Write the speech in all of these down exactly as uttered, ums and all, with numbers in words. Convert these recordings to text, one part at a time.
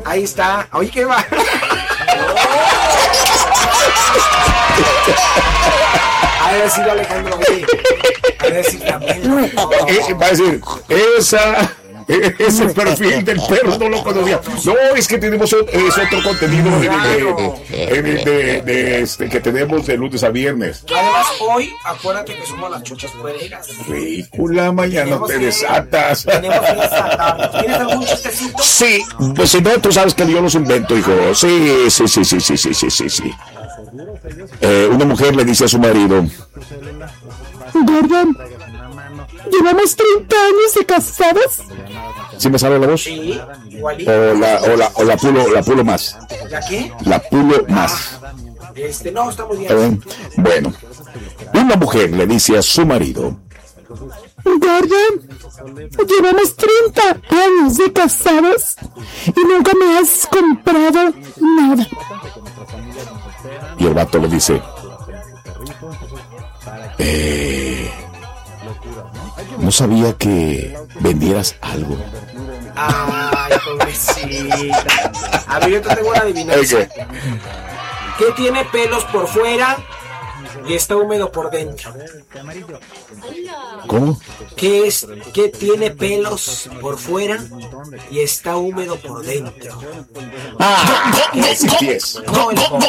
Ahí está. Oye, ¿qué va? A ver si Alejandro, oye. A ver si también. Eh, va a decir, esa... Ese perfil del perro no lo conocía. No, es que tenemos otro, es otro contenido de, de, de, de, de este, que tenemos de lunes a viernes. Además, hoy, acuérdate que somos las chuchas pueregas. Ridícula, mañana te desatas. ¿Tienes algún chistecito? Sí, pues si no, tú sabes que yo los invento, hijo. Sí, sí, sí, sí, sí, sí, sí, sí, sí. Eh, una mujer le dice a su marido: Gordon, ¿llevamos treinta años de casados? ¿Sí me sale la voz? Sí, igualito. O la, o la, o la pulo, la pulo más. ¿La qué? La pulo más. Este, no, está muy bien. Eh, bueno, una mujer le dice a su marido: Gordon, llevamos treinta años de casados y nunca me has comprado nada. Y el vato le dice: Eh, no sabía que vendieras algo. Ay, pobrecita. A ver, yo te tengo una adivinanza. ¿Qué? ¿Qué tiene pelos por fuera y está húmedo por dentro? ¿Cómo? ¿Qué es? ¿Qué tiene pelos por fuera y está húmedo por dentro? Ah, ese pies. No, el coco.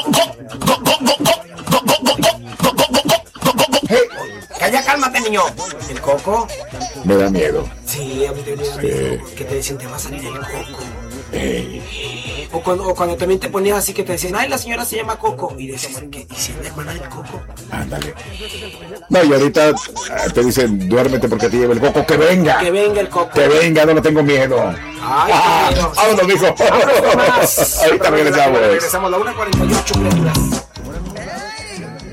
Hey, calla, cálmate, niño. ¿El coco? Me da miedo. Sí, a mí te da miedo. Que te decían, te va a salir el coco. Hey. O cuando, o cuando también te ponías así que te decían, ay, la señora se llama Coco. Y decías, ¿qué? ¿Y si es la hermana del Coco? Ándale. No, y ahorita eh, te dicen, duérmete porque te lleva el coco. ¡Que venga! Que venga el Coco. ¡Que venga! No le tengo miedo. Ay, ah, vámonos, mijo. Vámonos más. Ahorita regresamos. Regresamos a la una cuarenta y ocho, criaturas.